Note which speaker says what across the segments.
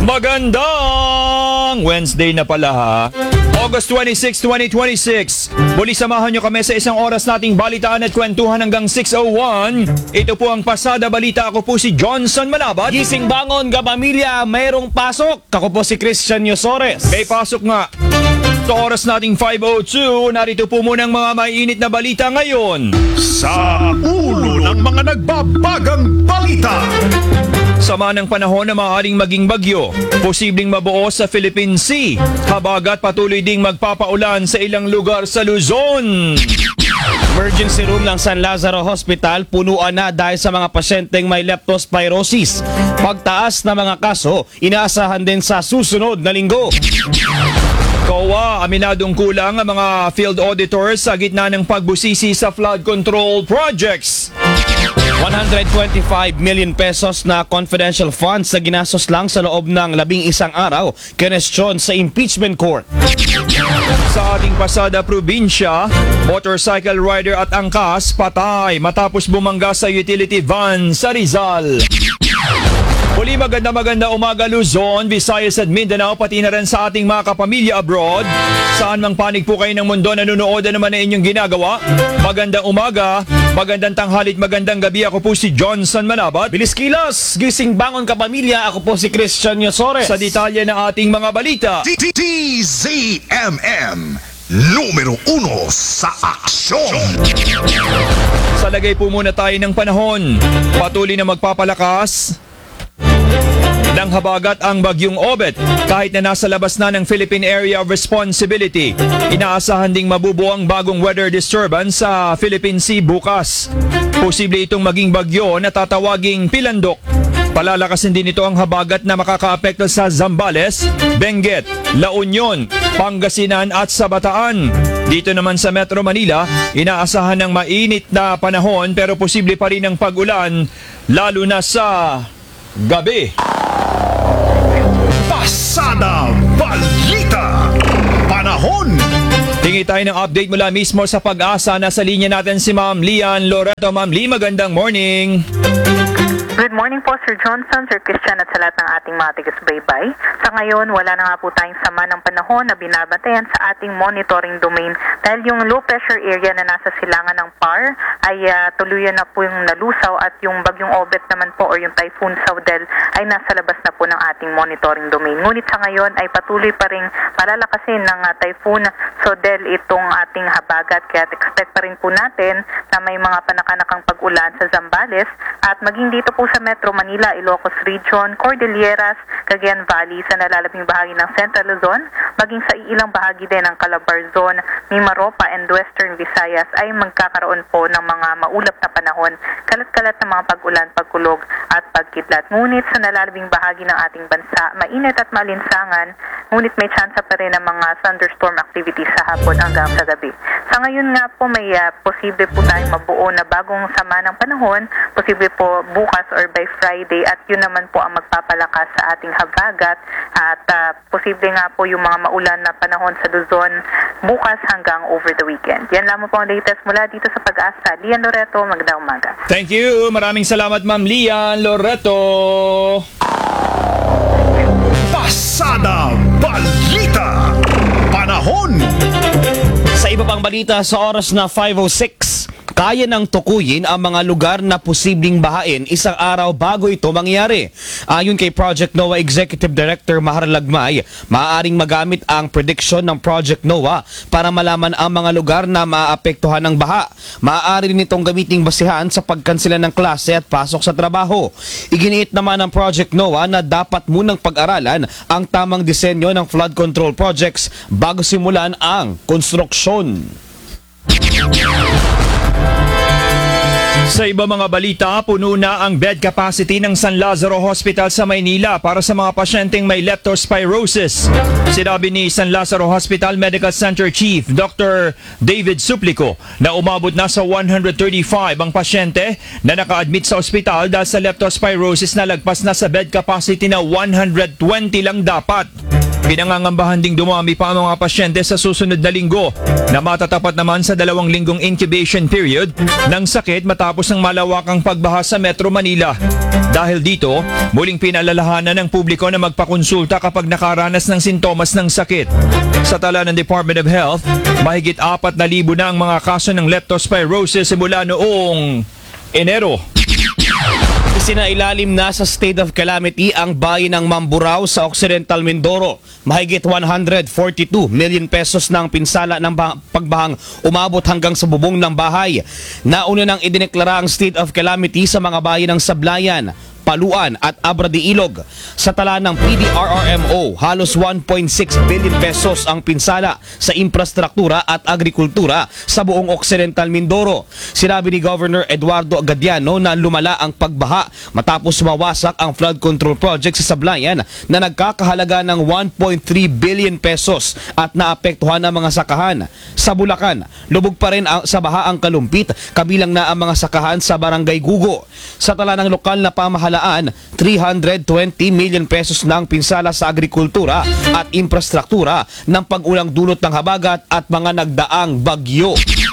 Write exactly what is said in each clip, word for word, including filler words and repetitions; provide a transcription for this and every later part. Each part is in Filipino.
Speaker 1: Magandang Wednesday na pala ha. August twenty-sixth, twenty twenty-six. Muli samahan nyo kami sa isang oras nating balitaan at kwentuhan hanggang six oh one. Ito po ang Pasada Balita. Ako po si Johnson Manabat.
Speaker 2: Gising bangon, kapamilya, mayroong pasok. Ako po si Christian Yosores.
Speaker 1: May pasok nga. Sa oras nating five oh two, narito po muna ang mga maiinit na balita ngayon.
Speaker 3: Sa ulo ng mga nagbabagang balita.
Speaker 1: Sama ng panahon na maaaring maging bagyo, posibleng mabuo sa Philippine Sea. Habagat patuloy ding magpapaulan sa ilang lugar sa Luzon.
Speaker 2: Emergency room ng San Lazaro Hospital punuan na dahil sa mga pasyenteng may leptospirosis. Pagtaas ng mga kaso, inaasahan din sa susunod na linggo.
Speaker 1: C O A, aminadong kulang ang mga field auditors sa gitna ng pagbusisi sa flood control projects.
Speaker 2: one hundred twenty-five million pesos na confidential funds na ginastos lang sa loob ng labing isang araw, kinestyon sa impeachment court.
Speaker 1: Sa ating Pasada Probinsya, motorcycle rider at angkas patay matapos bumangga sa utility van sa Rizal. Muli maganda maganda umaga Luzon, Visayas at Mindanao, pati na rin sa ating mga kapamilya abroad. Saan mang panig po kayo ng mundo, nanonood na naman na inyong ginagawa. Magandang umaga, magandang tanghalit, magandang gabi. Ako po si Johnson Manabat.
Speaker 2: Bilis kilos, gising bangon kapamilya. Ako po si Christian Yosores.
Speaker 1: Sa detalye ng ating mga balita.
Speaker 3: T Z M M, numero uno sa aksyon.
Speaker 1: Sa lagay po muna tayo ng panahon. Patuloy na magpapalakas ng habagat ang bagyong Obet kahit na nasa labas na ng Philippine Area of Responsibility. Inaasahan ding mabubuo ang bagong weather disturbance sa Philippine Sea bukas. Posible itong maging bagyo na tatawaging Pilandok. Palalakasin din ito ang habagat na makakaapekto sa Zambales, Benguet, La Union, Pangasinan at sa Bataan. Dito naman sa Metro Manila, inaasahan ng mainit na panahon pero posible pa rin ang pag-ulan lalo na sa gabi.
Speaker 3: Pasada Balita. Panahon.
Speaker 1: Tingi tayo ng update mula mismo sa Pag-asa. Nasa linya natin si Ma'am Lian Loreto. Ma'am Lee, magandang morning.
Speaker 4: Good morning po, Sir Johnson, Sir Christian at sa lahat ng ating mga taga-subaybay. Sa ngayon, wala na nga po tayong sama ng panahon na binabantayan sa ating monitoring domain dahil yung low pressure area na nasa silangan ng P A R ay uh, tuluyan na po yung nalusaw at yung bagyong Obet naman po or yung Typhoon Saudel ay nasa labas na po ng ating monitoring domain. Ngunit sa ngayon ay patuloy pa rin palalakasin ng uh, Typhoon Saudel itong ating habagat kaya expect pa rin po natin na may mga panakanakang pag-ulan sa Zambales at maging dito po sa Metro Manila, Ilocos Region, Cordilleras, Cagayan Valley sa nalalabing bahagi ng Central Luzon, maging sa ilang bahagi din ng Calabar Zone, Mimaropa and Western Visayas ay magkakaroon po ng mga maulap na panahon, kalat-kalat na mga pag-ulan, pagkulog at pagkidlat. Ngunit sa nalalabing bahagi ng ating bansa, mainit at malinsangan, ngunit may tsansa pa rin ng mga thunderstorm activities sa hapon hanggang sa gabi. Sa ngayon nga po may uh, posible po tayong mabuo na bagong sama ng panahon, posible po bukas or by Friday at yun naman po ang magpapalakas sa ating habagat at uh, posible nga po yung mga maulan na panahon sa Luzon bukas hanggang over the weekend. Yan lamang po ang latest mula dito sa Pag-asa. Lian Loreto, magandang umaga.
Speaker 1: Thank you. Maraming salamat Ma'am Lian Loreto.
Speaker 3: Pasada Balita. Panahon.
Speaker 2: Sa iba pang balita sa oras na five oh six, kaya nang tukuyin ang mga lugar na posibleng bahain isang araw bago ito mangyari. Ayon kay Project NOAA Executive Director Mahar Lagmay, maaaring magamit ang prediction ng Project NOAA para malaman ang mga lugar na maaapektuhan ng baha. Maaari rin itong gamiting basihan sa pagkansela ng klase at pasok sa trabaho. Iginiit naman ng Project NOAA na dapat munang pag-aralan ang tamang disenyo ng flood control projects bago simulan ang konstruksyon.
Speaker 1: Sa iba mga balita, puno na ang bed capacity ng San Lazaro Hospital sa Maynila para sa mga pasyenteng may leptospirosis. Sinabi ni San Lazaro Hospital Medical Center Chief Doctor David Suplico na umabot na sa one hundred thirty-five ang pasyente na naka-admit sa ospital dahil sa leptospirosis na lagpas na sa bed capacity na one hundred twenty lang dapat. Pinangangambahan ding dumami pa ang mga pasyente sa susunod na linggo na matatapat naman sa dalawang linggong incubation period ng sakit matapos ng malawakang pagbaha sa Metro Manila. Dahil dito, muling pinalalahanan ng publiko na magpakonsulta kapag nakaranas ng sintomas ng sakit. Sa tala ng Department of Health, mahigit apat na libo na ang mga kaso ng leptospirosis simula noong Enero.
Speaker 2: Isinailalim na sa state of calamity ang bayan ng Mamburao sa Occidental Mindoro. Mahigit one hundred forty-two million pesos ng pinsala ng bah- pagbahang umabot hanggang sa bubong ng bahay. Nauna nang idineklara ang state of calamity sa mga bayan ng Sablayan, Paluan at Abra de Ilog. Sa tala ng P D R R M O, halos one point six billion pesos ang pinsala sa infrastruktura at agrikultura sa buong Occidental Mindoro. Sinabi ni Governor Eduardo Agadiano na lumala ang pagbaha matapos mawasak ang flood control project sa Sablayan na nagkakahalaga ng one point three billion pesos at naapektuhan ang mga sakahan. Sa Bulacan, lubog pa rin ang, sa baha ang Kalumpit, kabilang na ang mga sakahan sa Barangay Gugo. Sa tala ng lokal na pamahalaan, three hundred twenty million pesos ng pinsala sa agrikultura at infrastruktura ng pag-ulang dulot ng habagat at mga nagdaang bagyo.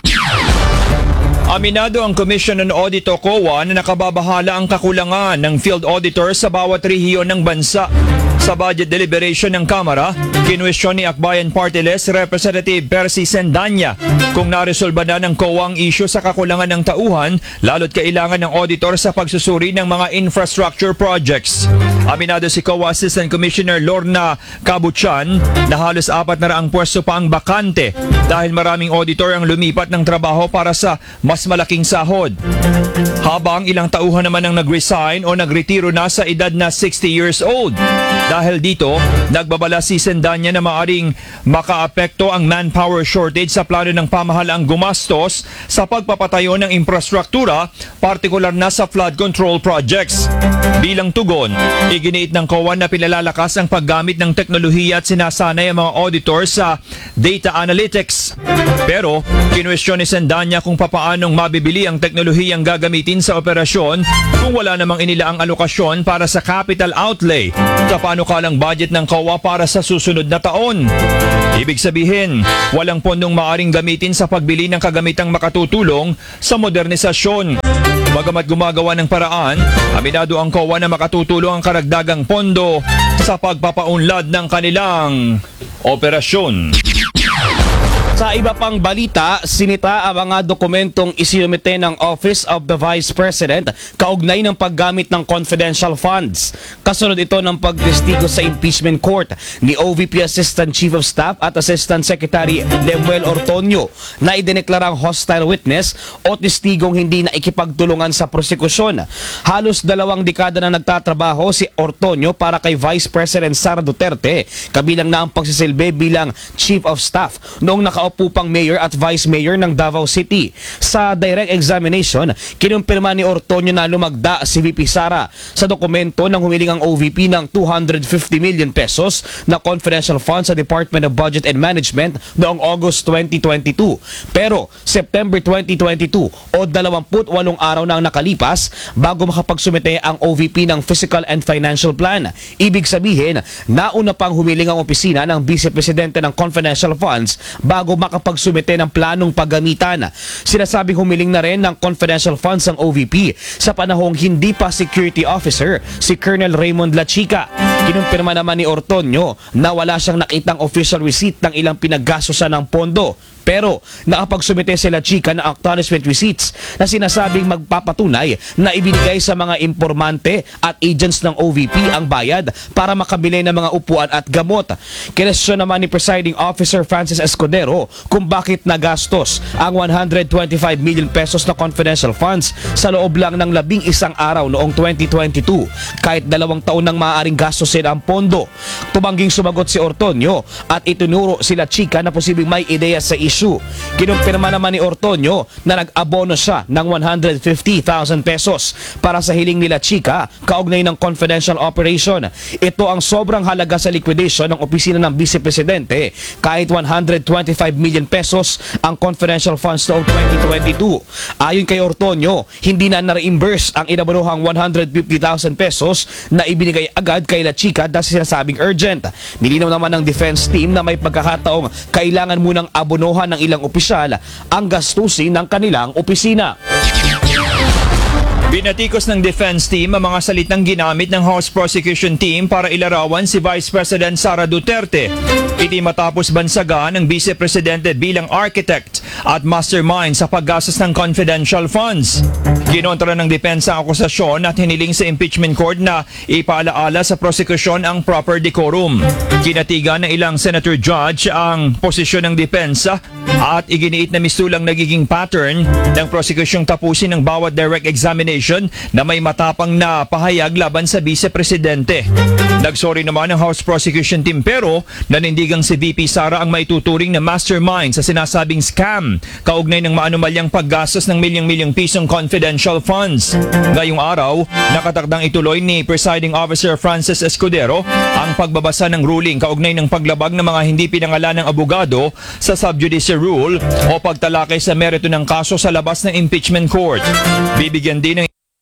Speaker 1: Aminado ang Commission on Audit o C O A na nakababahala ang kakulangan ng field auditor sa bawat rehiyon ng bansa. Sa budget deliberation ng Kamara, kinwestiyon ni Akbayan Party List Representative Percy Sendanya kung naresolba na ng C O A ang issue sa kakulangan ng tauhan, lalo't kailangan ng auditor sa pagsusuri ng mga infrastructure projects. Aminado si C O A Assistant Commissioner Lorna Cabuchan na halos apat na raang pwesto pa ang bakante dahil maraming auditor ang lumipat ng trabaho para sa mas malaking sahod. Habang ilang tauhan naman ang nag-resign o nagretiro na sa edad na sixty years old. Dahil dito, nagbabala si Sendanya na maaring makaapekto ang manpower shortage sa plano ng pamahalaang gumastos sa pagpapatayo ng infrastruktura, partikular na sa flood control projects. Bilang tugon, iginiit ng C O A na pinalalakas ang paggamit ng teknolohiya at sinasanay ang mga auditors sa data analytics. Pero, kinwestiyon ni Sendanya kung papaanong mabibili ang teknolohiyang gagamitin sa operasyon kung wala namang inilaang alokasyon para sa capital outlay sa panukalang budget ng C O A para sa susunod na taon. Ibig sabihin, walang pondong maaring gamitin sa pagbili ng kagamitang makatutulong sa modernisasyon. Bagamat gumagawa ng paraan, aminado ang C O A na makatutulong ang karagdagang pondo sa pagpapaunlad ng kanilang operasyon.
Speaker 2: Sa iba pang balita, sinita ang mga dokumentong isinumite ng Office of the Vice President kaugnay ng paggamit ng confidential funds. Kasunod ito ng pagtestigo sa impeachment court ni O V P Assistant Chief of Staff at Assistant Secretary Lemuel Ortonio na idineklarang hostile witness o testigong hindi na ikipagtulungan sa prosekusyon. Halos dalawang dekada na nagtatrabaho si Ortonio para kay Vice President Sara Duterte, kabilang na ang pagsisilbi bilang Chief of Staff noong naka upo pang mayor at vice mayor ng Davao City. Sa direct examination, kinumpirma ni Ortonio na lumagda si V P Sara sa dokumento ng humiling ang O V P ng two hundred fifty million pesos na confidential funds sa Department of Budget and Management noong August twenty twenty-two. Pero September twenty twenty-two o dalawampu't walong araw na ang nakalipas bago makapagsumite ang O V P ng Physical and Financial Plan. Ibig sabihin, nauna pang humiling ang opisina ng Vice Presidente ng confidential funds bago makapagsumite ng planong paggamitan. Sinasabing humiling na rin ng confidential funds ang O V P sa panahong hindi pa security officer si Colonel Raymond Lachica. Kinumpirma naman ni Ortonio na wala siyang nakitang official receipt ng ilang pinaggastosan ng pondo. Pero nakapagsumite sila Chica ng acknowledgement receipts na sinasabing magpapatunay na ibinigay sa mga impormante at agents ng O V P ang bayad para makabili ng mga upuan at gamot. Kinestyon naman ni Presiding Officer Francis Escudero kung bakit nagastos ang one hundred twenty-five million pesos na confidential funds sa loob lang ng labing isang araw noong twenty twenty-two, kahit dalawang taon nang maaaring gastusin ang pondo. Tumangging sumagot si Ortonio at itinuro sila Chica na posibleng may ideya sa issue issue. Kinumpirma naman ni Ortonio na nag-abono siya ng one hundred fifty thousand pesos para sa hiling nila Chica kaugnay ng confidential operation. Ito ang sobrang halaga sa liquidation ng opisina ng Vice Presidente kahit one hundred twenty-five million pesos ang confidential funds noong twenty twenty-two. Ayon kay Ortonio, hindi na na-reimburse ang inabonohang one hundred fifty thousand pesos na ibinigay agad kay La Chica dahil sa sinasabing urgent. Nilinaw naman ng defense team na may pagkakataong kailangan munang abonohan ng ilang opisyal ang gastusin ng kanilang opisina.
Speaker 1: Binatikos ng defense team ang mga salitang ginamit ng House Prosecution Team para ilarawan si Vice President Sara Duterte. Iti matapos bansagan ng Vice Presidente bilang architect at mastermind sa paggastos ng confidential funds. Kinontra ng depensa ang akusasyon at hiniling sa impeachment court na ipaalaala sa prosekusyon ang proper decorum. Kinatigan ng ilang senator judge ang posisyon ng depensa at iginiit na misulang nagiging pattern ng prosekusyong tapusin ng bawat direct examination na may matapang na pahayag laban sa Vice Presidente. Nagsorry naman ang House Prosecution Team pero nanindigang si V P Sara ang maituturing na mastermind sa sinasabing scam kaugnay ng maanumalyang paggastos ng milyong-milyong pisong confidential funds. Ngayong araw, nakatakdang ituloy ni Presiding Officer Francis Escudero ang pagbabasa ng ruling kaugnay ng paglabag ng mga hindi pinangalan ng abogado sa subjudice rule o pagtalakay sa merito ng kaso sa labas ng impeachment court. Bibigyan din ng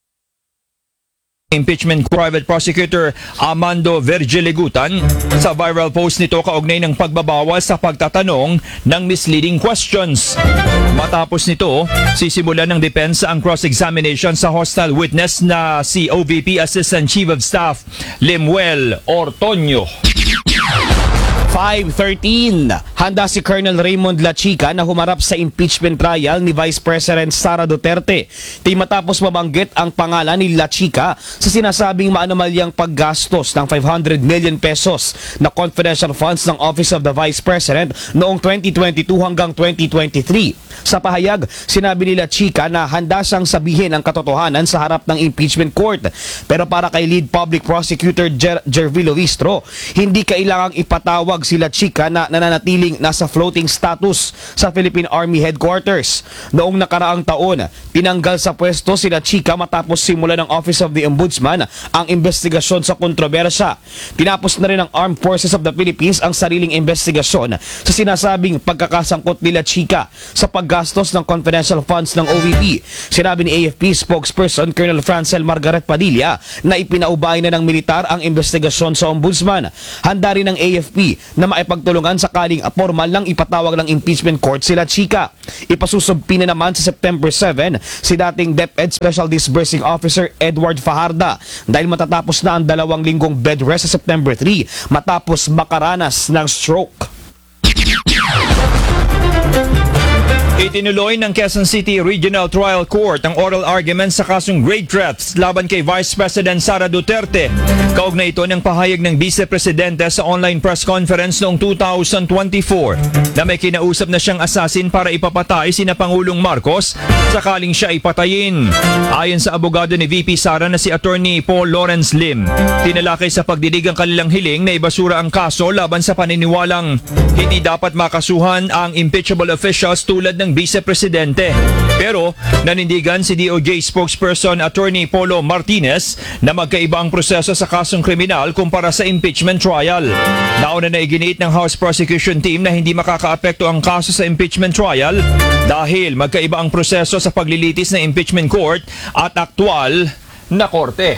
Speaker 1: impeachment private prosecutor Amando Vergelegutan sa viral post nito kaugnay ng pagbabawas sa pagtatanong ng misleading questions. Matapos nito, sisimulan ng depensa ang cross-examination sa hostile witness na si O V P Assistant Chief of Staff Lemuel Ortonio.
Speaker 2: five thirteen. Handa si Colonel Raymond La Chica na humarap sa impeachment trial ni Vice President Sara Duterte. Di matapos mabanggit ang pangalan ni La Chica sa sinasabing maanumalyang paggastos ng five hundred million pesos na confidential funds ng Office of the Vice President noong twenty twenty-two hanggang twenty twenty-three. Sa pahayag, sinabi ni La Chica na handa siyang sabihin ang katotohanan sa harap ng impeachment court. Pero para kay Lead Public Prosecutor Jer- Jervilo Vistro, hindi kailangang ipatawag si La Chica na nananatiling nasa floating status sa Philippine Army Headquarters. Noong nakaraang taon, tinanggal sa pwesto si La Chica matapos simulan ng Office of the Ombudsman ang investigasyon sa kontrobersya. Tinapos na rin ng Armed Forces of the Philippines ang sariling investigasyon sa sinasabing pagkakasangkot ni La Chica sa paggastos ng confidential funds ng O V P. Sinabi ni A F P spokesperson Colonel Francel Margaret Padilla na ipinaubay na ng militar ang investigasyon sa Ombudsman. Handa rin ng A F P na maipagtulungan sakaling formal lang ipatawag ng impeachment court si La Chica. Ipasusubpi na naman sa September seven si dating DepEd Special Disbursing Officer Edward Fajarda dahil matatapos na ang dalawang linggong bed rest sa September three matapos makaranas ng stroke.
Speaker 1: Itinuloy ng Quezon City Regional Trial Court ang oral argument sa kasong grave threats laban kay Vice President Sara Duterte. Kaugnay ito ng pahayag ng Vice Presidente sa online press conference noong two thousand twenty-four na may kinausap na siyang assassin para ipapatay sina Pangulong Marcos sakaling siya ipatayin. Ayon sa abogado ni V P Sara na si Attorney Paul Lawrence Lim, tinalakay sa pagdidig ang kanilang hiling na ibasura ang kaso laban sa paniniwalang hindi dapat makasuhan ang impeachable officials tulad ng Vice Presidente. Pero nanindigan si D O J spokesperson Attorney Polo Martinez na magkaiba ang proseso sa kasong kriminal kumpara sa impeachment trial. Nauna na iginiit ng House Prosecution Team na hindi makakaapekto ang kaso sa impeachment trial dahil magkaiba ang proseso sa paglilitis ng impeachment court at aktwal na korte.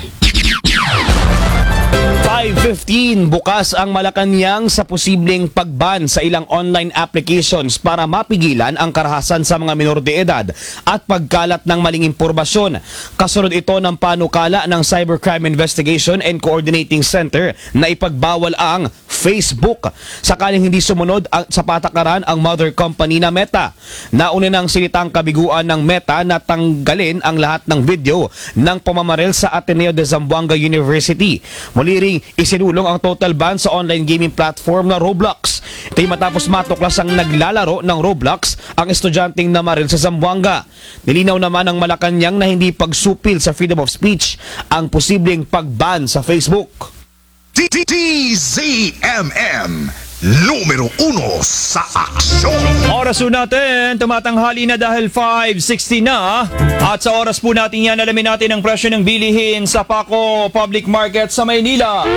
Speaker 2: five fifteen, bukas ang Malacanang sa posibleng pagban sa ilang online applications para mapigilan ang karahasan sa mga minor de edad at pagkalat ng maling impormasyon. Kasunod ito ng panukala ng Cybercrime Investigation and Coordinating Center na ipagbawal ang Facebook sakaling hindi sumunod ang, sa patakaran ang mother company na Meta. Nauna ng silitang kabiguan ng Meta na tanggalin ang lahat ng video ng pamamaril sa Ateneo de Zamboanga University. Muli ring isinulong ang total ban sa online gaming platform na Roblox. Ito'y matapos matuklas ang naglalaro ng Roblox ang estudyanteng namaril sa Zamboanga. Nilinaw naman ng Malacanang na hindi pagsupil sa freedom of speech ang posibleng pagban sa Facebook.
Speaker 3: D Z M M numero uno sa aksyon.
Speaker 1: Oras po natin, tumatanghali na dahil five sixty na. At sa oras po natin yan, alamin natin ang presyo ng bilihin sa Paco Public Market sa Maynila.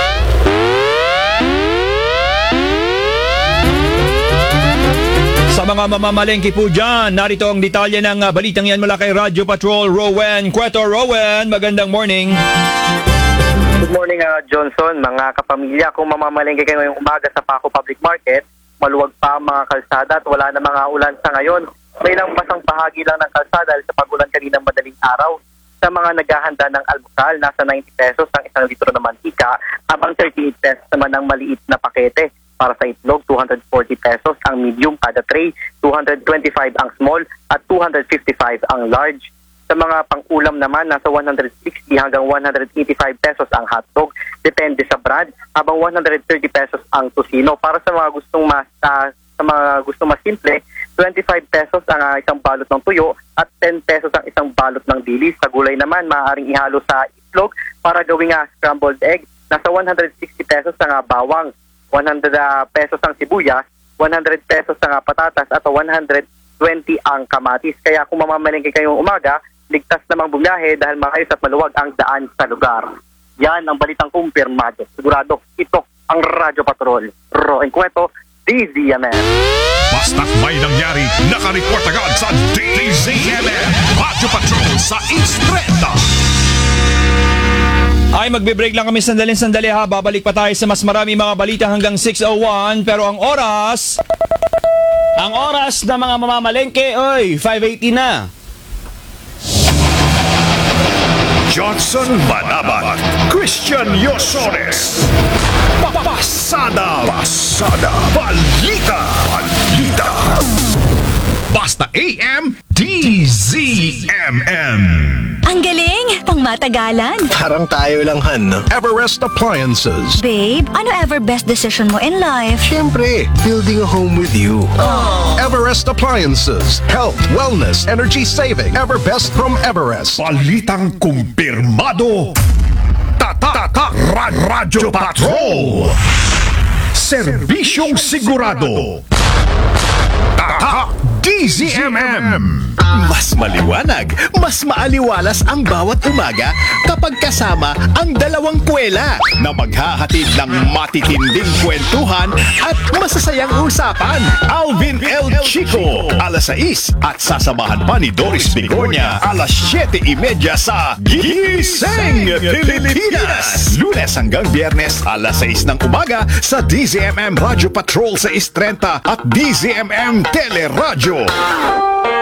Speaker 1: Sa mga mamamalengke po dyan, narito ang detalye ng uh, balitang yan mula kay Radyo Patrol Rowan Cueto. Rowan, magandang morning.
Speaker 5: Good morning, uh, Johnson. Mga kapamilya, kung mamamalengke kayo ngayong umaga sa Paco Public Market, maluwag pa ang mga kalsada at wala na mga ulan sa ngayon. May lang basang bahagi lang ng kalsada dahil sa pagulan kaninang madaling araw. Sa mga naghahanda ng almusal, nasa ninety pesos ang isang litro na mantika, habang thirty-eight pesos naman ang maliit na pakete. Para sa itlog, two hundred forty pesos ang medium kada tray, two hundred twenty-five ang small at two hundred fifty-five ang large. Sa mga pang-ulam naman, nasa one hundred sixty hanggang one hundred eighty-five pesos ang hotdog. Depende sa brand, habang one hundred thirty pesos ang tocino. Para sa mga gustong mas uh, sa mga gustong mas simple, twenty-five pesos ang uh, isang balot ng tuyo at ten pesos ang isang balot ng dilis. Sa gulay naman, maaaring ihalo sa itlog para gawing uh, scrambled egg. Nasa one hundred sixty pesos ang uh, bawang, one hundred pesos ang sibuyas, one hundred pesos ang uh, patatas at one hundred twenty ang kamatis. Kaya kung mamamalengke kayong umaga, ligtas namang bumiyahe dahil maayos at maluwag ang daan sa lugar. Yan ang balitang kumpirmado. Sigurado, ito ang Radyo Patrol. Ro and Cueto, D Z M M.
Speaker 3: Basta't may nangyari, nakareport agad sa D Z M M. Radyo Patrol sa Istreta.
Speaker 1: Ay, magbe-break lang kami sandali-sandali ha. Babalik pa tayo sa mas marami mga balita hanggang six oh one. Pero ang oras...
Speaker 2: Ang oras ng mga mamamalengke, oy, five eighty na.
Speaker 3: Johnson Manabat, Christian Yosores. Pasada, pasada, balita, balita. Basta A M, D Z M M.
Speaker 6: Ang galing! Pang matagalan.
Speaker 7: Parang tayo lang, Han, no?
Speaker 3: Everest Appliances.
Speaker 6: Babe, ano ever best decision mo in life?
Speaker 7: Siyempre, building a home with you.
Speaker 3: Everest Appliances. Health, wellness, energy saving. Everbest from Everest. Balitang kumpirmado. Tata, tata, Ra- Radyo Patrol. Serbisyong sigurado. Tata, D Z M M.
Speaker 8: Mas maliwanag, mas maaliwalas ang bawat umaga kapag kasama ang dalawang kwela na maghahatid ng matitinding kwentuhan at masasayang usapan. Alvin L. Chico, alas sais at sasamahan pa ni Doris Bigornia, alas siyete trenta sa Gising Pilipinas. Lunes hanggang Biyernes, alas sais ng umaga sa D Z M M Radio Patrol sa Istreta at D Z M M Teleradyo.